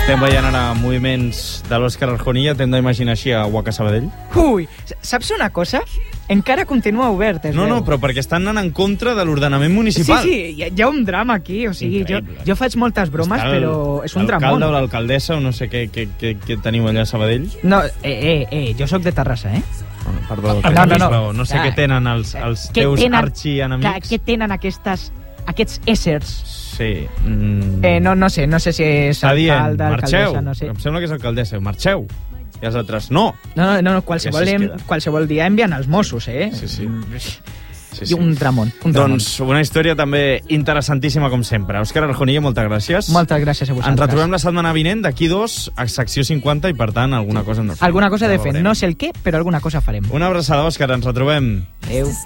Estem veient ara moviments de l'Òscar Arjonilla. T'hem d'imaginar així a Waka Sabadell? Ui, saps una cosa? Encara continua obert, es veu. No, però perquè estan anant en contra de l'ordenament municipal. Sí, hi ha un drama aquí, o sigui, jo faig moltes bromes, però és un dramón. L'alcalde o l'alcaldessa, o no sé què teniu allà a Sabadell? No, jo sóc de Terrassa, Perdó, no sé què tenen els teus arxienemics. Què tenen aquests éssers? Sí. No sé si és alcalde, alcaldessa, no sé. Em sembla que és alcaldessa. Marxeu. I els altres, no. No, qualsevol dia envien els Mossos, Sí. I un dramón. Doncs una història també interessantíssima, com sempre. Òscar Arjonilla, moltes gràcies. Moltes gràcies a vosaltres. Ens retrobem la setmana vinent, d'aquí 2, a secció 50, i per tant, alguna cosa no fem. Alguna cosa de fer. No sé el què, però alguna cosa farem. Una abraçada, Òscar, ens retrobem. Adéu.